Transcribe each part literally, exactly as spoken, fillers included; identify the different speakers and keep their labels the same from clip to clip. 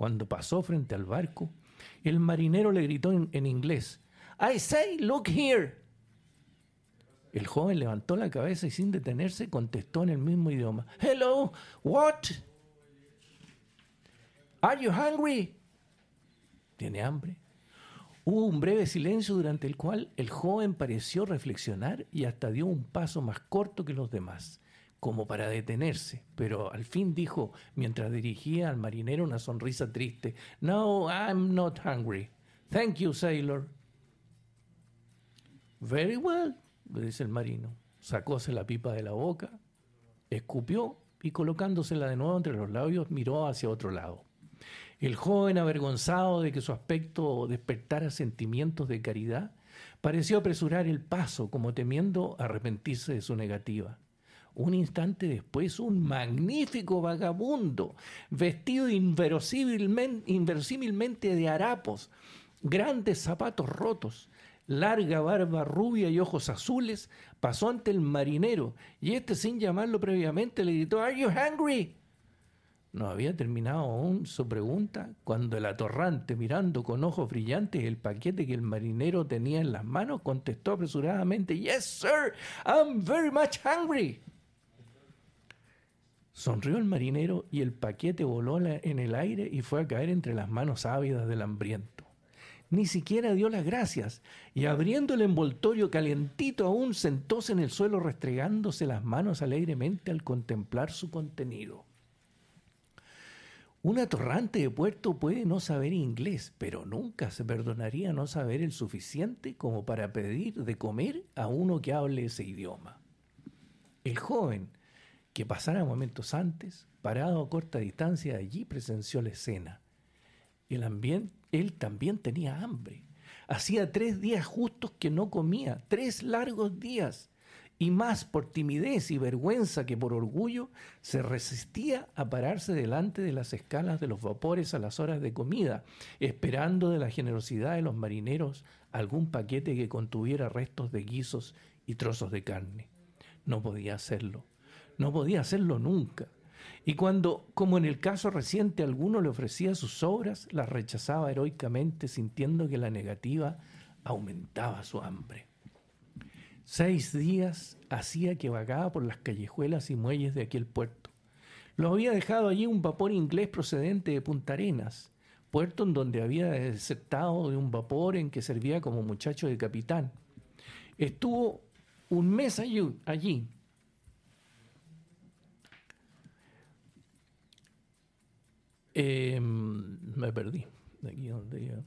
Speaker 1: Cuando pasó frente al barco, el marinero le gritó en, en inglés, "I say, look here." El joven levantó la cabeza y sin detenerse contestó en el mismo idioma, "Hello, what? Are you hungry?" ¿Tiene hambre? Hubo un breve silencio durante el cual el joven pareció reflexionar y hasta dio un paso más corto que los demás, como para detenerse, pero al fin dijo, mientras dirigía al marinero una sonrisa triste, "No, I'm not hungry. Thank you, sailor." "Very well," le dice el marino. Sacóse la pipa de la boca, escupió y colocándosela de nuevo entre los labios miró hacia otro lado. El joven, avergonzado de que su aspecto despertara sentimientos de caridad, pareció apresurar el paso como temiendo arrepentirse de su negativa. Un instante después, un magnífico vagabundo, vestido inverosímilmente, inverosímilmente de harapos, grandes zapatos rotos, larga barba rubia y ojos azules, pasó ante el marinero y éste, sin llamarlo previamente, le gritó, "Are you hungry?" No había terminado aún su pregunta cuando el atorrante, mirando con ojos brillantes el paquete que el marinero tenía en las manos, contestó apresuradamente, "Yes, sir, I'm very much hungry." Sonrió el marinero y el paquete voló en el aire y fue a caer entre las manos ávidas del hambriento. Ni siquiera dio las gracias y abriendo el envoltorio calientito aún, sentóse en el suelo restregándose las manos alegremente al contemplar su contenido. Un atorrante de puerto puede no saber inglés, pero nunca se perdonaría no saber el suficiente como para pedir de comer a uno que hable ese idioma. El joven, que pasara momentos antes, parado a corta distancia de allí, presenció la escena. El ambiente, él también tenía hambre. Hacía tres días justos que no comía, tres largos días. Y más por timidez y vergüenza que por orgullo, se resistía a pararse delante de las escalas de los vapores a las horas de comida, esperando de la generosidad de los marineros algún paquete que contuviera restos de guisos y trozos de carne. No podía hacerlo, no podía hacerlo nunca. Y cuando, como en el caso reciente, alguno le ofrecía sus sobras, las rechazaba heroicamente, sintiendo que la negativa aumentaba su hambre. Seis días hacía que vagaba por las callejuelas y muelles de aquel puerto. Lo había dejado allí un vapor inglés procedente de Punta Arenas, puerto en donde había desertado de un vapor en que servía como muchacho de capitán. Estuvo un mes allí. allí. Eh, me perdí. De aquí donde iba.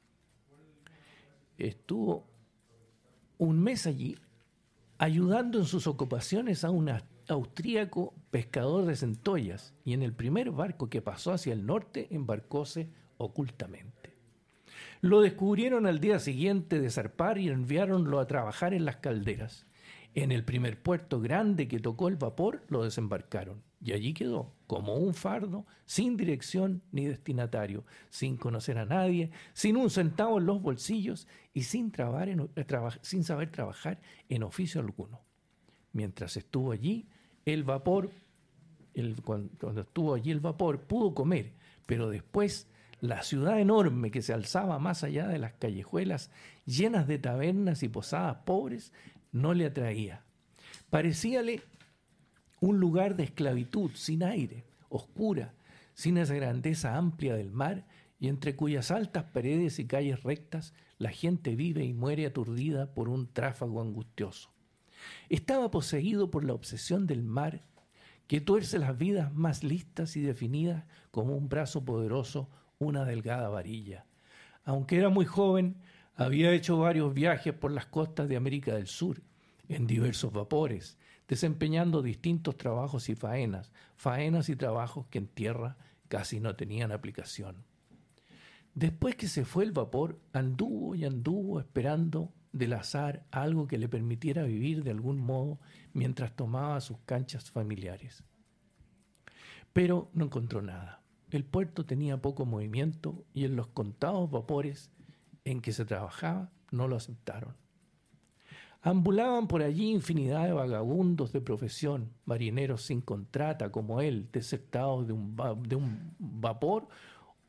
Speaker 1: Estuvo un mes allí, ayudando en sus ocupaciones a un austríaco pescador de centollas, y en el primer barco que pasó hacia el norte embarcóse ocultamente. Lo descubrieron al día siguiente de zarpar y enviáronlo a trabajar en las calderas. En el primer puerto grande que tocó el vapor lo desembarcaron, y allí quedó, como un fardo, sin dirección ni destinatario, sin conocer a nadie, sin un centavo en los bolsillos y sin, trabar en, traba, sin saber trabajar en oficio alguno. Mientras estuvo allí, el vapor, el, cuando, cuando estuvo allí el vapor, pudo comer, pero después la ciudad enorme que se alzaba más allá de las callejuelas, llenas de tabernas y posadas pobres, no le atraía. Parecíale un lugar de esclavitud, sin aire, oscura, sin esa grandeza amplia del mar, y entre cuyas altas paredes y calles rectas la gente vive y muere aturdida por un tráfago angustioso. Estaba poseído por la obsesión del mar, que tuerce las vidas más listas y definidas como un brazo poderoso, una delgada varilla. Aunque era muy joven, había hecho varios viajes por las costas de América del Sur, en diversos vapores, desempeñando distintos trabajos y faenas, faenas y trabajos que en tierra casi no tenían aplicación. Después que se fue el vapor, anduvo y anduvo esperando del azar algo que le permitiera vivir de algún modo mientras tomaba sus canchas familiares. Pero no encontró nada. El puerto tenía poco movimiento y en los contados vapores en que se trabajaba no lo aceptaron. Ambulaban por allí infinidad de vagabundos de profesión, marineros sin contrata como él, desertados de un, va- de un vapor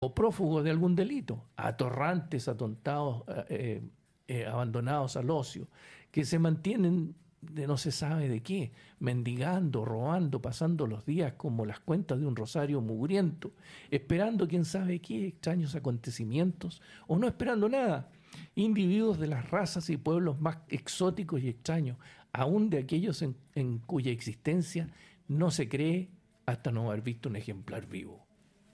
Speaker 1: o prófugos de algún delito, atorrantes, atontados, eh, eh, abandonados al ocio, que se mantienen de no se sabe de qué, mendigando, robando, pasando los días como las cuentas de un rosario mugriento, esperando quién sabe qué extraños acontecimientos, o no esperando nada. Individuos de las razas y pueblos más exóticos y extraños, aún de aquellos en, en cuya existencia no se cree hasta no haber visto un ejemplar vivo.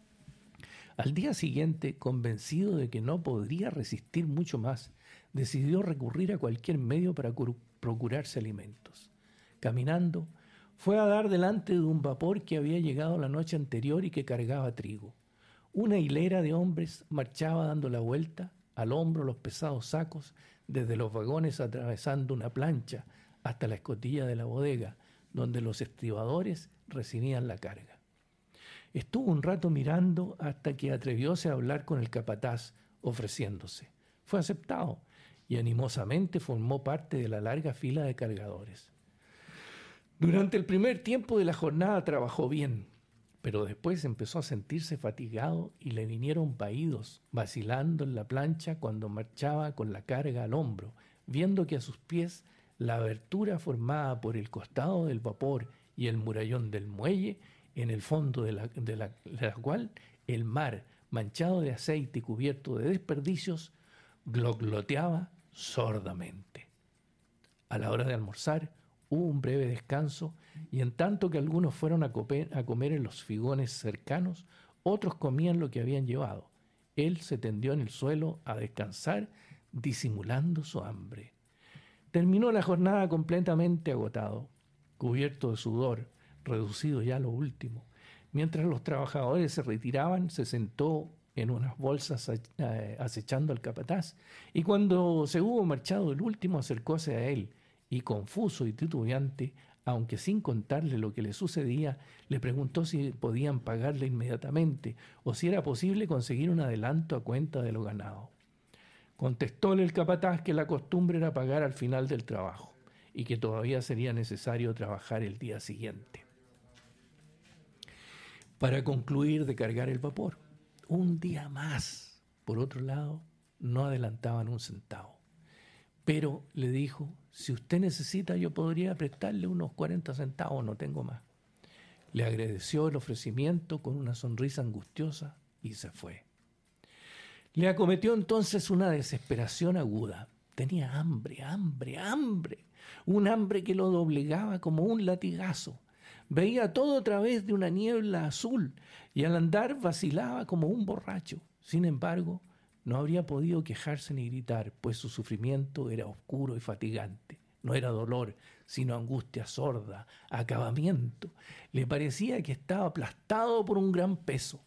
Speaker 1: Al día siguiente, convencido de que no podría resistir mucho más, decidió recurrir a cualquier medio para procurarse alimentos. Caminando, fue a dar delante de un vapor que había llegado la noche anterior y que cargaba trigo. Una hilera de hombres marchaba dando la vuelta, al hombro los pesados sacos, desde los vagones atravesando una plancha hasta la escotilla de la bodega, donde los estribadores recibían la carga. Estuvo un rato mirando hasta que atrevióse a hablar con el capataz, ofreciéndose. Fue aceptado y animosamente formó parte de la larga fila de cargadores. Durante el primer tiempo de la jornada trabajó bien, pero después empezó a sentirse fatigado y le vinieron vaídos, vacilando en la plancha cuando marchaba con la carga al hombro, viendo que a sus pies la abertura formada por el costado del vapor y el murallón del muelle, en el fondo de la, de la, de la cual el mar, manchado de aceite y cubierto de desperdicios, glogloteaba sordamente. A la hora de almorzar hubo un breve descanso y en tanto que algunos fueron a comer, a comer en los figones cercanos, otros comían lo que habían llevado. Él se tendió en el suelo a descansar, disimulando su hambre. Terminó la jornada completamente agotado, cubierto de sudor, reducido ya a lo último. Mientras los trabajadores se retiraban, se sentó en unas bolsas acechando al capataz, y cuando se hubo marchado el último, acercóse a él, y confuso y titubeante, aunque sin contarle lo que le sucedía, le preguntó si podían pagarle inmediatamente, o si era posible conseguir un adelanto a cuenta de lo ganado. Contestóle el capataz que la costumbre era pagar al final del trabajo, y que todavía sería necesario trabajar el día siguiente para concluir de cargar el vapor. Un día más. Por otro lado, no adelantaban un centavo. Pero le dijo, si usted necesita, yo podría prestarle unos cuarenta centavos, no tengo más. Le agradeció el ofrecimiento con una sonrisa angustiosa y se fue. Le acometió entonces una desesperación aguda. Tenía hambre, hambre, hambre. Un hambre que lo doblegaba como un latigazo. Veía todo a través de una niebla azul y al andar vacilaba como un borracho. Sin embargo, no habría podido quejarse ni gritar, pues su sufrimiento era oscuro y fatigante. No era dolor, sino angustia sorda, acabamiento. Le parecía que estaba aplastado por un gran peso.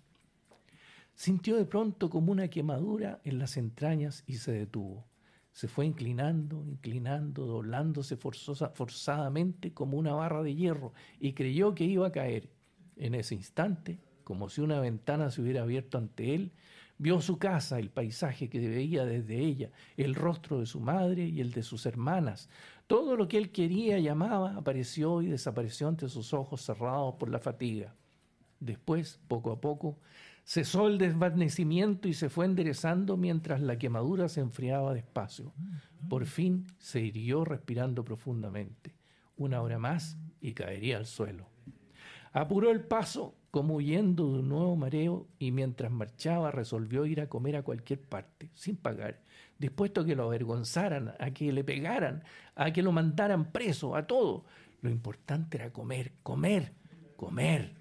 Speaker 1: Sintió de pronto como una quemadura en las entrañas y se detuvo. Se fue inclinando, inclinando, doblándose forzosa, forzadamente como una barra de hierro y creyó que iba a caer. En ese instante, como si una ventana se hubiera abierto ante él, vio su casa, el paisaje que veía desde ella, el rostro de su madre y el de sus hermanas. Todo lo que él quería y amaba apareció y desapareció ante sus ojos cerrados por la fatiga. Después, poco a poco, cesó el desvanecimiento y se fue enderezando mientras la quemadura se enfriaba despacio. Por fin se irguió respirando profundamente. Una hora más y caería al suelo. Apuró el paso como huyendo de un nuevo mareo y mientras marchaba resolvió ir a comer a cualquier parte, sin pagar, dispuesto a que lo avergonzaran, a que le pegaran, a que lo mandaran preso, a todo. Lo importante era comer, comer, comer.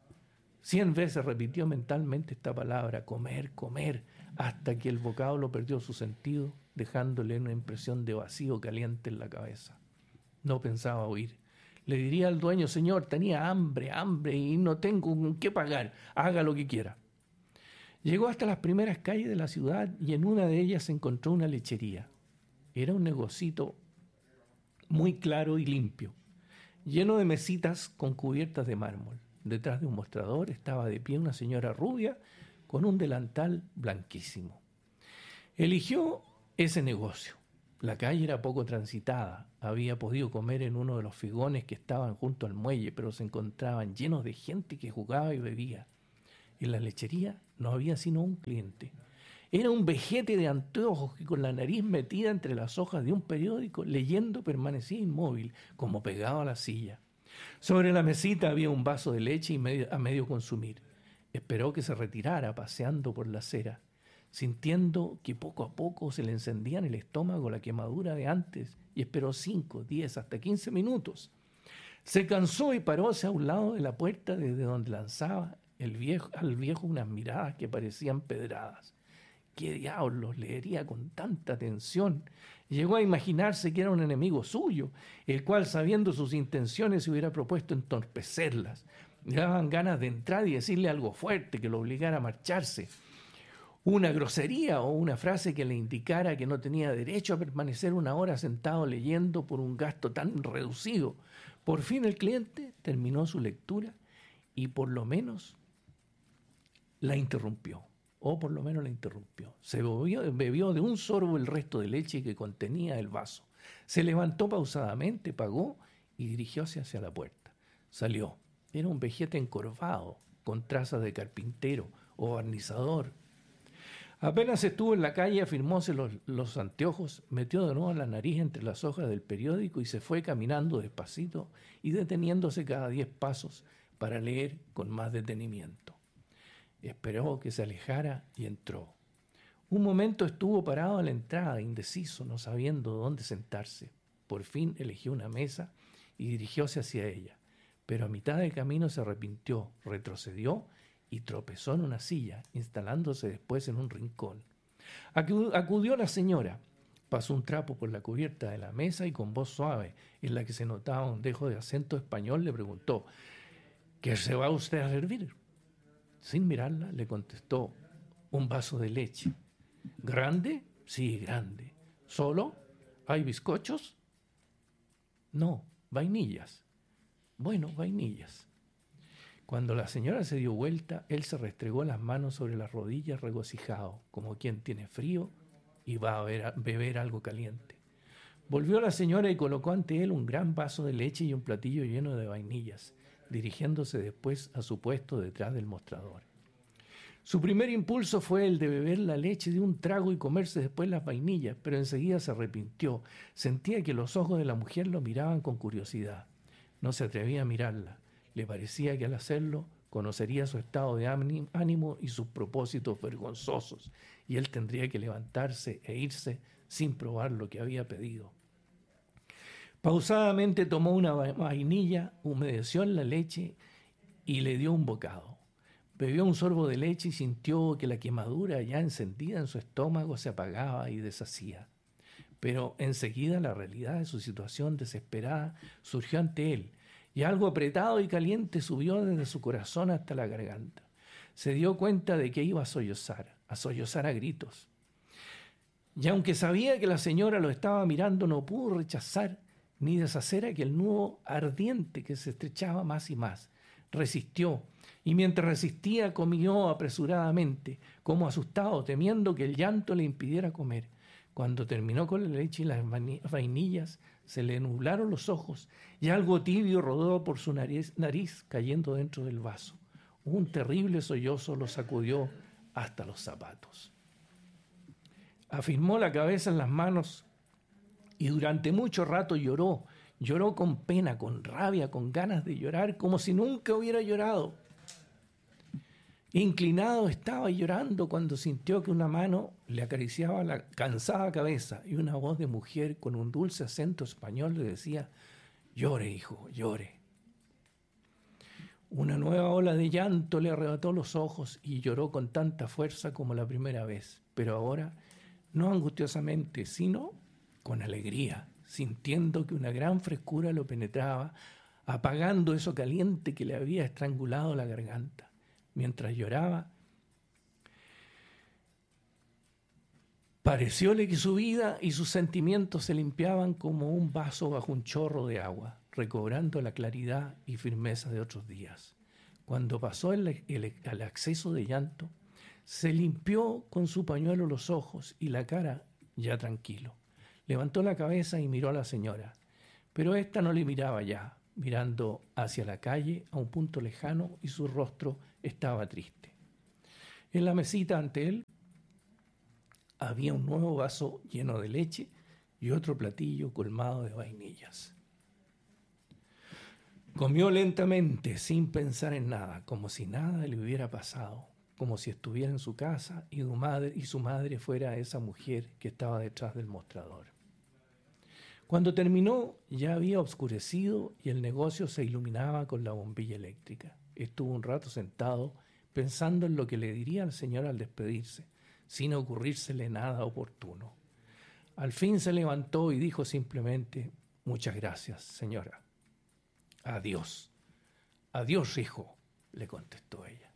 Speaker 1: Cien veces repitió mentalmente esta palabra, comer, comer, hasta que el vocablo perdió su sentido, dejándole una impresión de vacío caliente en la cabeza. No pensaba huir. Le diría al dueño, señor, tenía hambre, hambre y no tengo con qué pagar, haga lo que quiera. Llegó hasta las primeras calles de la ciudad y en una de ellas encontró una lechería. Era un negocito muy claro y limpio, lleno de mesitas con cubiertas de mármol. Detrás de un mostrador estaba de pie una señora rubia con un delantal blanquísimo. Eligió ese negocio. La calle era poco transitada. Había podido comer en uno de los figones que estaban junto al muelle, pero se encontraban llenos de gente que jugaba y bebía. En la lechería no había sino un cliente. Era un vejete de anteojos que con la nariz metida entre las hojas de un periódico, leyendo, permanecía inmóvil, como pegado a la silla. Sobre la mesita había un vaso de leche y medio, a medio consumir. Esperó que se retirara paseando por la acera, sintiendo que poco a poco se le encendía en el estómago la quemadura de antes, y esperó cinco, diez, hasta quince minutos. Se cansó y paróse a un lado de la puerta desde donde lanzaba el viejo, al viejo unas miradas que parecían pedradas. ¿Qué diablos leería con tanta atención? Llegó a imaginarse que era un enemigo suyo, el cual, sabiendo sus intenciones, se hubiera propuesto entorpecerlas. Le daban ganas de entrar y decirle algo fuerte que lo obligara a marcharse. Una grosería o una frase que le indicara que no tenía derecho a permanecer una hora sentado leyendo por un gasto tan reducido. Por fin el cliente terminó su lectura y por lo menos la interrumpió. O por lo menos la interrumpió. Se bebió, bebió de un sorbo el resto de leche que contenía el vaso. Se levantó pausadamente, pagó y dirigióse hacia la puerta. Salió. Era un vejete encorvado, con trazas de carpintero o barnizador. Apenas estuvo en la calle, afirmóse los, los anteojos, metió de nuevo la nariz entre las hojas del periódico y se fue caminando despacito y deteniéndose cada diez pasos para leer con más detenimiento. Esperó que se alejara y entró. Un momento estuvo parado a la entrada, indeciso, no sabiendo dónde sentarse. Por fin eligió una mesa y dirigióse hacia ella. Pero a mitad del camino se arrepintió, retrocedió y tropezó en una silla, instalándose después en un rincón. Acudió la señora, pasó un trapo por la cubierta de la mesa y con voz suave, en la que se notaba un dejo de acento español, le preguntó: ¿qué se va usted a servir? Sin mirarla, le contestó: un vaso de leche. ¿Grande? Sí, grande. ¿Solo? ¿Hay bizcochos? No, vainillas. Bueno, vainillas. Cuando la señora se dio vuelta, él se restregó las manos sobre las rodillas regocijado, como quien tiene frío y va a beber, beber algo caliente. Volvió la señora y colocó ante él un gran vaso de leche y un platillo lleno de vainillas, dirigiéndose después a su puesto detrás del mostrador. Su primer impulso fue el de beber la leche de un trago y comerse después las vainillas, pero enseguida se arrepintió. Sentía que los ojos de la mujer lo miraban con curiosidad. No se atrevía a mirarla. Le parecía que al hacerlo conocería su estado de ánimo y sus propósitos vergonzosos, y él tendría que levantarse e irse sin probar lo que había pedido. Pausadamente tomó una vainilla, humedeció en la leche y le dio un bocado. Bebió un sorbo de leche y sintió que la quemadura ya encendida en su estómago se apagaba y deshacía. Pero enseguida la realidad de su situación desesperada surgió ante él, y algo apretado y caliente subió desde su corazón hasta la garganta. Se dio cuenta de que iba a sollozar, a sollozar a gritos. Y aunque sabía que la señora lo estaba mirando, no pudo rechazar ni deshacer aquel nudo ardiente que se estrechaba más y más. Resistió, y mientras resistía comió apresuradamente, como asustado, temiendo que el llanto le impidiera comer. Cuando terminó con la leche y las vainillas, se le nublaron los ojos y algo tibio rodó por su nariz, nariz cayendo dentro del vaso. Un terrible sollozo lo sacudió hasta los zapatos. Afirmó la cabeza en las manos y durante mucho rato lloró. Lloró con pena, con rabia, con ganas de llorar, como si nunca hubiera llorado. Inclinado estaba llorando cuando sintió que una mano le acariciaba la cansada cabeza y una voz de mujer con un dulce acento español le decía: llore, hijo, llore. Una nueva ola de llanto le arrebató los ojos y lloró con tanta fuerza como la primera vez, pero ahora no angustiosamente, sino con alegría, sintiendo que una gran frescura lo penetraba, apagando eso caliente que le había estrangulado la garganta. Mientras lloraba, parecióle que su vida y sus sentimientos se limpiaban como un vaso bajo un chorro de agua, recobrando la claridad y firmeza de otros días. Cuando pasó el, el, el acceso de llanto, se limpió con su pañuelo los ojos y la cara ya tranquilo. Levantó la cabeza y miró a la señora, pero ésta no le miraba ya, mirando hacia la calle a un punto lejano, y su rostro estaba triste. En la mesita ante él había un nuevo vaso lleno de leche y otro platillo colmado de vainillas. Comió lentamente, sin pensar en nada, como si nada le hubiera pasado, como si estuviera en su casa y su madre, y su madre fuera esa mujer que estaba detrás del mostrador. Cuando terminó, ya había oscurecido y el negocio se iluminaba con la bombilla eléctrica. Estuvo un rato sentado, pensando en lo que le diría al señor al despedirse, sin ocurrírsele nada oportuno. Al fin se levantó y dijo simplemente: «Muchas gracias, señora». «Adiós». «Adiós, hijo», le contestó ella.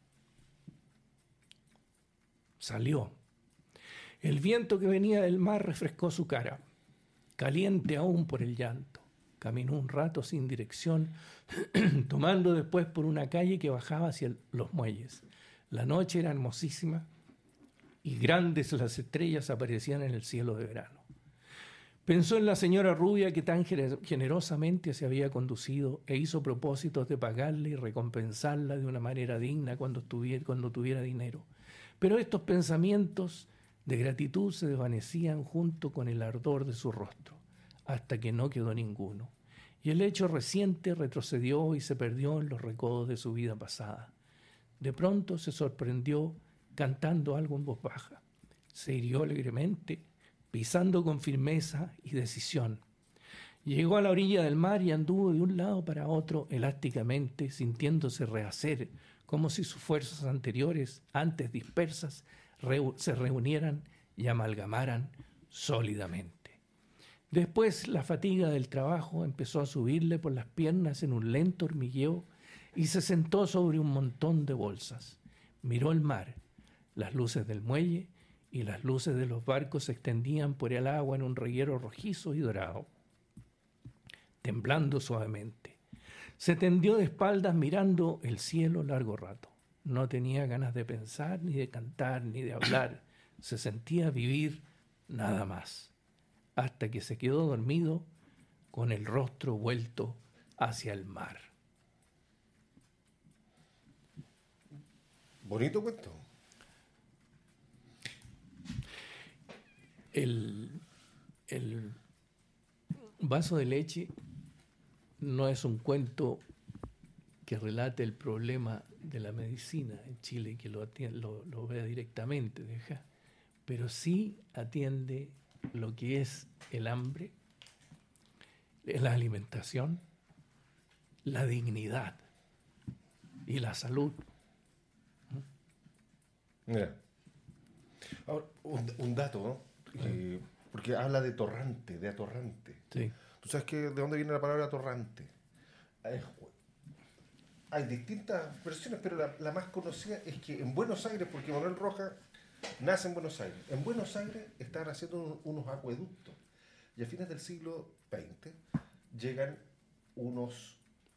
Speaker 1: Salió. El viento que venía del mar refrescó su cara, caliente aún por el llanto. Caminó un rato sin dirección, tomando después por una calle que bajaba hacia los muelles. La noche era hermosísima y grandes las estrellas aparecían en el cielo de verano. Pensó en la señora rubia que tan generosamente se había conducido e hizo propósitos de pagarle y recompensarla de una manera digna cuando tuviera, cuando tuviera dinero. Pero estos pensamientos de gratitud se desvanecían junto con el ardor de su rostro, hasta que no quedó ninguno. Y el hecho reciente retrocedió y se perdió en los recodos de su vida pasada. De pronto se sorprendió cantando algo en voz baja. Se hirió alegremente, pisando con firmeza y decisión. Llegó a la orilla del mar y anduvo de un lado para otro elásticamente, sintiéndose rehacer, como si sus fuerzas anteriores, antes dispersas, reu- se reunieran y amalgamaran sólidamente. Después la fatiga del trabajo empezó a subirle por las piernas en un lento hormigueo y se sentó sobre un montón de bolsas. Miró el mar, las luces del muelle y las luces de los barcos se extendían por el agua en un reguero rojizo y dorado, temblando suavemente. Se tendió de espaldas mirando el cielo largo rato. No tenía ganas de pensar, ni de cantar, ni de hablar. Se sentía vivir nada más, hasta que se quedó dormido con el rostro vuelto hacia el mar.
Speaker 2: Bonito cuento.
Speaker 1: El, el vaso de leche no es un cuento que relate el problema de la medicina en Chile, que lo, atiende, lo, lo vea directamente, deja, pero sí atiende lo que es el hambre, la alimentación, la dignidad y la salud.
Speaker 2: Mira, ahora un, un dato, ¿no? Eh, porque habla de torrante, de atorrante.
Speaker 1: Sí.
Speaker 2: ¿Tú sabes que, de dónde viene la palabra torrante? Hay, hay distintas versiones, pero la, la más conocida es que en Buenos Aires, porque Manuel Rojas nace en Buenos Aires, en Buenos Aires estaban haciendo un, unos acueductos y a fines del siglo veinte llegan unos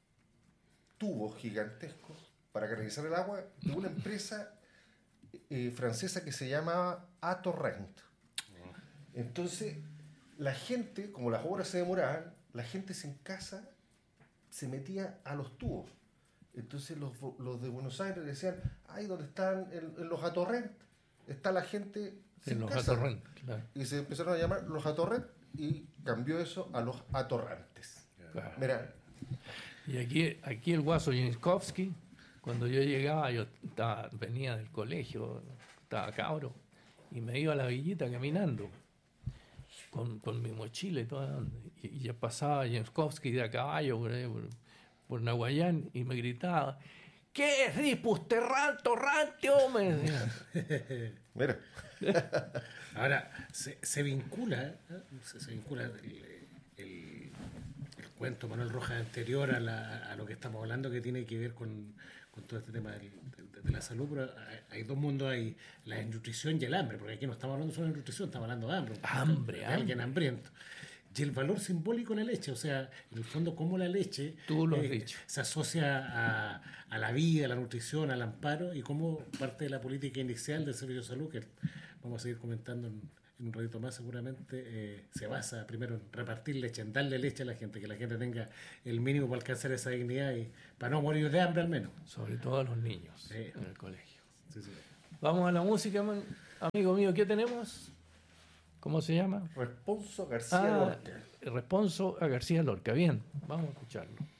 Speaker 2: tubos gigantescos para canalizar el agua de una empresa eh, francesa que se llamaba Atorrent. Entonces, la gente, como las obras se demoraban, la gente en casa se metía a los tubos. Entonces los, los de Buenos Aires decían, ay, ¿dónde están en, en los Atorrent? Está la gente sin
Speaker 1: en los
Speaker 2: casa.
Speaker 1: Atorrent, claro.
Speaker 2: Y se empezaron a llamar los Atorrent y cambió eso a los atorrantes.
Speaker 1: Claro.
Speaker 2: Mira.
Speaker 1: Y aquí, aquí el guaso Jankowski, cuando yo llegaba, yo estaba, venía del colegio, estaba cabro, y me iba a la villita caminando con, con mi mochila y todo, y, y ya pasaba Jankowski de a caballo por, ahí, por, por Nahuayán y me gritaba, ¿qué es Ripus Terran Torrante, hombre?
Speaker 2: Mira.
Speaker 3: Ahora, se, se vincula, ¿eh? se, se vincula el, el, el cuento Manuel Rojas anterior a, la, a lo que estamos hablando, que tiene que ver con, con todo este tema del, de, de la salud, pero hay, hay dos mundos, hay la desnutrición y el hambre, porque aquí no estamos hablando solo de nutrición, estamos hablando de hambre.
Speaker 1: Hambre,
Speaker 3: de
Speaker 1: hambre.
Speaker 3: alguien hambriento. Y el valor simbólico de la leche, o sea, en el fondo, cómo la leche
Speaker 1: Tú lo has
Speaker 3: eh,
Speaker 1: dicho.
Speaker 3: se asocia a, a la vida, a la nutrición, al amparo, y cómo parte de la política inicial del Servicio de Salud, que vamos a seguir comentando en, en un ratito más seguramente, eh, se basa primero en repartir leche, en darle leche a la gente, que la gente tenga el mínimo para alcanzar esa dignidad y para no morir de hambre al menos.
Speaker 1: Sobre todo a los niños
Speaker 3: Sí.
Speaker 1: en el colegio.
Speaker 3: Sí, sí.
Speaker 1: Vamos a la música, man. Amigo mío, ¿qué tenemos? ¿Cómo se llama?
Speaker 2: Responso García
Speaker 1: Ah,
Speaker 2: Lorca.
Speaker 1: Responso a García Lorca. Bien, vamos a escucharlo.